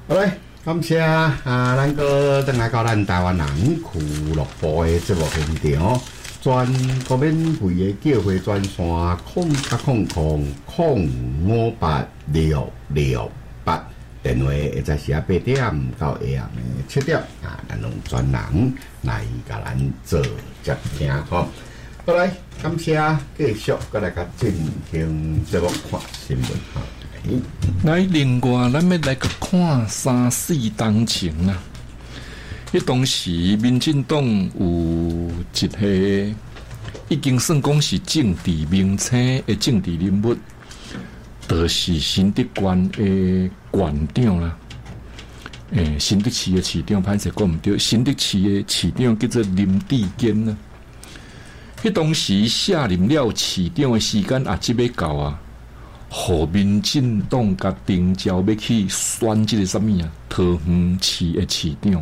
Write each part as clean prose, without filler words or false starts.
好嘞，感谢咱个等来到咱台湾人俱乐部的节目现场，全国免费的叫会专线080058668，电话会在是8点到下暗的7点咱用专人来甲咱做接听吼。好来，感谢继续过来甲进行节目看新闻哈。 来，另外咱要来个看3、4档情啊。迄当时民进党有一个已经算讲是政治明星的政治人物，就是新竹县的县长啦。新竹市的市长，歹势讲毋对，新竹市的市长叫做林志坚啦。迄当时卸任了市长的时间也即要到啊。互民进党甲丁交要去选这个什么啊？桃园市的市长。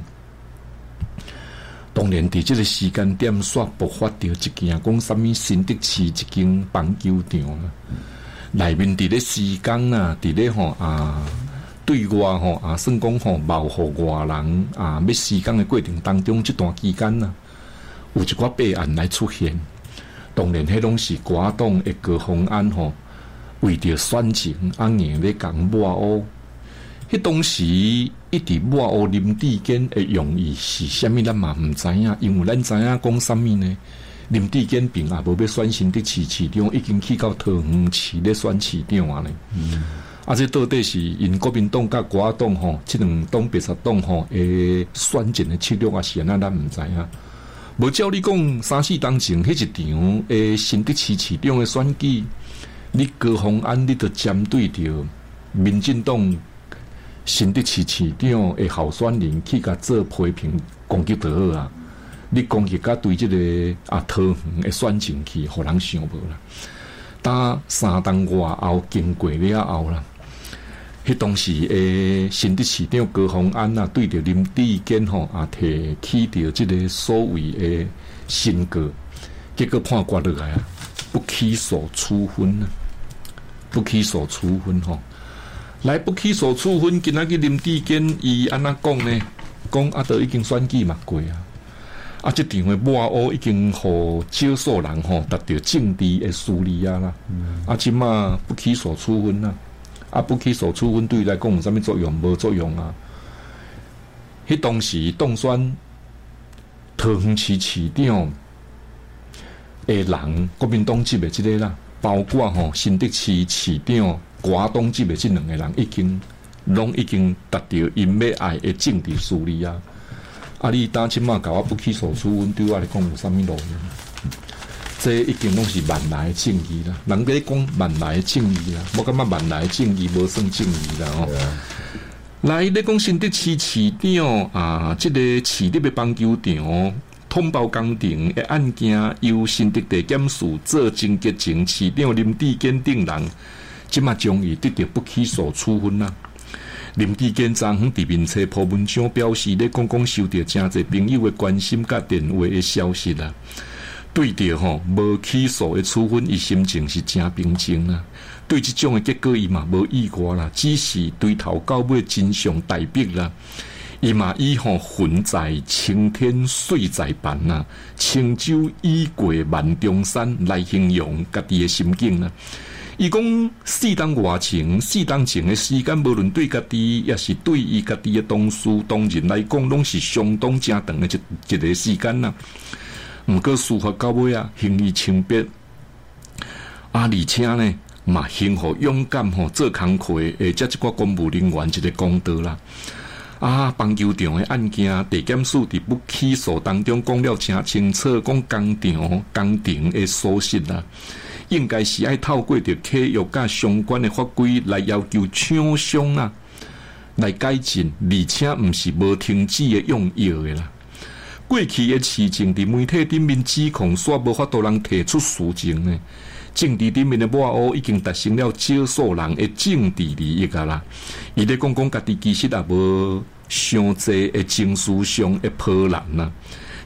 当然，伫这个时间点煞爆发着一件讲什么新竹市一间棒球场啊，内面伫咧施工啊，伫咧对外算讲贸互外人要施工的过程当中，这段期间啊，有一寡弊案来出现。当然，迄拢是国党的高虹安为着选情，硬咧讲抹黑。迄当时一直抹黑林志坚的用意是啥物，咱嘛毋知影，因为咱知影讲啥物呢？林志坚并也无要选新竹市市长，已经去到桃园市咧选市长啊咧。这到底是因国民党甲国党这两党别杀党的选战的策略啊，是安那咱毋知影。无照你讲3、4当前迄一场的新竹市市长的选举。你高虹安，你就针对着民进党新竹市市长的候选人去甲做批评攻击就好啊！你攻击甲对这个桃园的选情去，互人想无啦。打3档外后经过了后啦，迄当时的新竹市长高虹安对着林志坚提起着这个所谓的新告，结果判决落来啊，不起诉处分啊。不起诉处分来不起诉处分，今仔日林志坚伊安那讲呢？讲都已经选举嘛过啊！这场的抹黑已经互少数人达到政治的私利啦。即马不起诉处分不起诉处分对伊来讲有啥物作用？无作用啊！迄当时当选桃园市市长的人，国民党籍的这个啦。包括新竹市市长国党籍的这两个人，已经达到因要爱的政治私利啊！你当即马甲我不起诉处分，对我来讲有啥物路用？这已经拢是万来的正义啦！人家讲万来的正义啦，我感觉万来的正义无算正义啦来，你讲新竹市市长这个市立的棒球场。通报工程的案件由新竹地检署做侦结前市长林志坚等人，即马将伊得到不起诉处分啦。林志坚昨昏伫面册铺文章表示，咧讲收到真侪朋友的关心甲电话的消息啦。对着无起诉的处分，伊心情是真平静啦。对这种的结果，伊嘛无意外啦，只是对头到尾真相大白啦。伊嘛以魂在青天水在板啊，轻舟已过万重山来形容家己的心境啦。伊讲4档外情，4档情的时间，无论对家己也是对伊家己的同事同仁来讲，拢是相当正长的一个时间啦。毋过司法到尾刑期轻薄而且呢嘛幸福勇敢做工课的这一寡公务人员一个公道啦。棒球场的案件，地检署伫不起诉当中讲了真清楚，讲工程的疏失啦，应该是爱透过着契约甲相关的法规来要求厂商来改进，而且毋是无停止的用药的啦。过去的事情伫媒体顶面指控，煞无法度人提出事情呢。政治顶面的抹黑已经达成了少数人的政治利益啦。伊咧讲家己其实也无伤济的情绪上的波澜啦。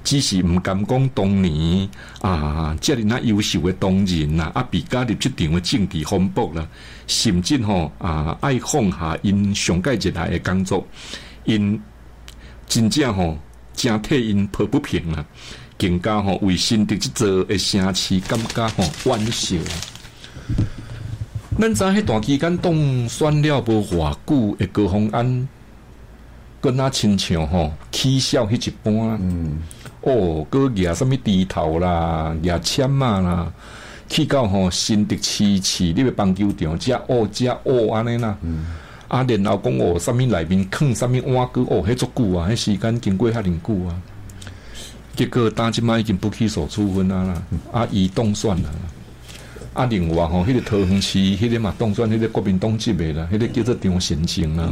只是毋敢讲当年遮尔那优秀的同仁啦，被加入即场的政治风暴啦，甚至爱放下因上届一来的工作，因真正真替因抱不平啦，更加为新竹即座的城市感觉惋惜。咱知迄段期间当选了无偌久的高虹安，跟他亲像起笑迄一般。佮举什么猪头啦，举签嘛啦，去到新竹市立的棒球场，遮安尼啦。然后讲什么内面放什么碗具，迄足久啊，迄时间经过遐尼久啊。结果当即摆已经不起诉处分啦，伊当选啦。另外迄个桃园市迄个嘛当选，迄个国民党籍的啦，迄个叫做张先生啦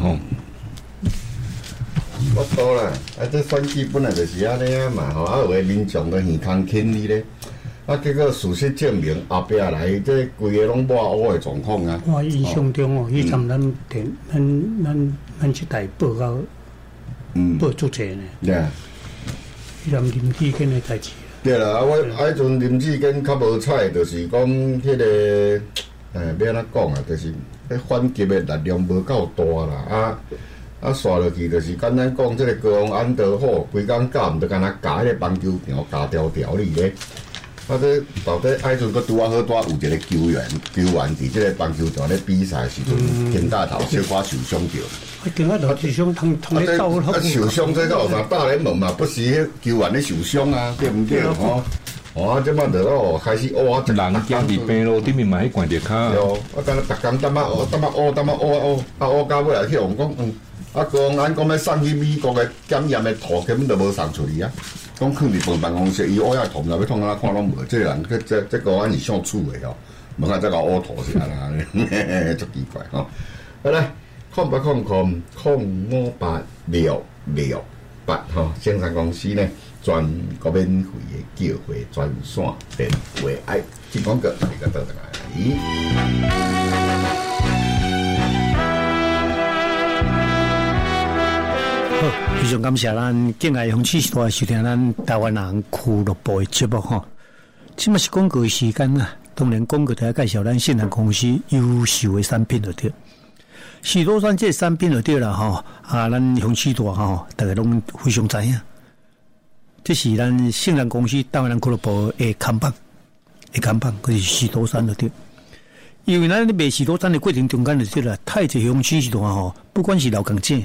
我多啦，这选举本来就是安尼啊嘛，有的民众都耳空轻利咧，结果事实证明后壁来这规个拢抹黑的状况啊。 我印象中迄阵咱这台报告，报足济呢。 对啊。 迄阵林志坚的代志。 对啦，我迄阵林志坚较无彩，就是讲迄个，要安怎讲啊？就是反击的力量无够大啦刷落去就是简单讲，这个高虹安德好，规工教毋得干那教迄个棒球场教条理咧。这到底迄阵佫拄好有一个球员伫这个棒球场咧比赛时阵，肩胛头小可受伤着。 肩胛头受伤，通咧斗受伤这个有啥大联盟嘛？不是迄球员咧受伤啊，对毋对？即摆就开始人行伫病路顶面嘛，去掼着骹。 哟，等逐工踱到尾来去用讲，高虹安讲要送去美国的检验的图，根本就无送出去啊！讲放伫办公室，伊乌鸦图啦，要创哪看拢无。这人，这高虹安是上厝的无看这个乌图是安啦，足奇怪好来，0800-058668生产公司呢，全国免费的叫货专线电话，进广告，你个倒转来。 好，非常感谢咱敬爱风气时代收听咱台湾人俱乐部的节目哈。即嘛是广告的时间啊，当然广告就要介绍咱现场公司优秀的产品就对。许多山这产品就对啦哈，咱风气大哈，大家拢非常知影。这是咱现场公司台湾人俱乐部的看板，就是许多山就对。因为咱咧卖许多山的过程中间就对啦，太济风气时代吼，不管是老港姐。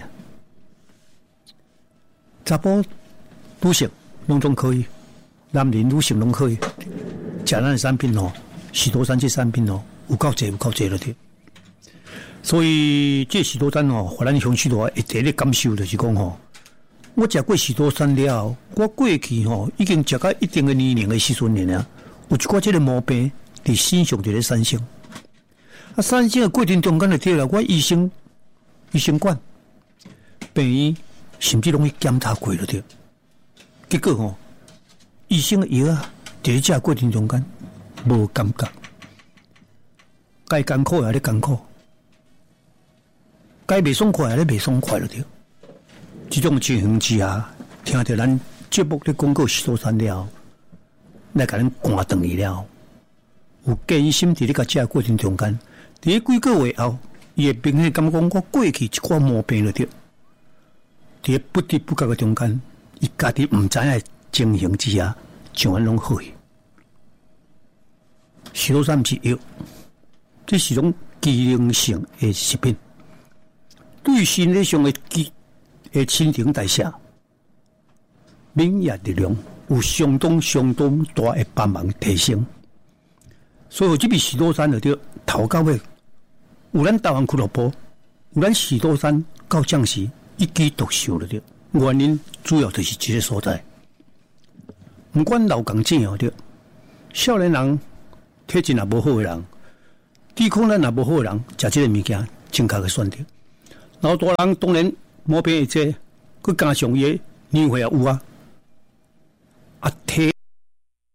查甫、女性拢总可以，男人、女性拢可以。食咱的产品许多山这产品有够济了的。所以这许多山互咱乡亲一第一感受就是讲我食过许多山了，我过去已经食到一定的年龄的时阵了，有一寡这个毛病伫身上就咧产生。产生的过程中间就对了，我医生管病院。甚至拢去检查过了的，结果医生的药伫咧食过程中间无感觉，该艰苦也咧艰苦，该袂爽快也咧袂爽快了的。这种情形之下，听到咱节目咧广告许多山了，来甲咱赶转去了，有建议心伫咧甲食过程中间，伫几个月后，伊会明显感觉讲我过去一寡毛病了的。伫不知不觉的中间，伊家己毋知影情形之下，像安拢好去。许多山毋是药，这是种机能性的食品，对身体上的新陈代谢、免疫力量有相当大的帮忙提升。所以这笔许多山就对头到尾，有咱台湾俱乐部，有咱许多山到将士。一举独秀了的，原因主要就是这个所在。不管老港姐对，少年人体质也无好的人，抵抗力也无好的人，食这个物件正确的选择。老大人当然毛病会多，佮加上伊年岁也有体